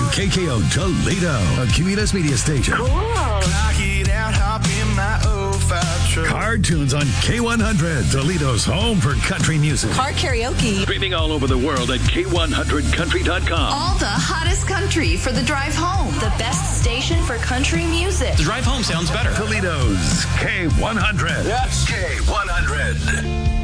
KKO Toledo, a Cumulus media station. Cool. Knock it out, hop in my 05 truck. Card Tunes on K100, Toledo's home for country music. Car karaoke. Streaming all over the world at K100country.com. All the hottest country for the drive home. The best station for country music. The drive home sounds better. Toledo's K100. Yes. K100.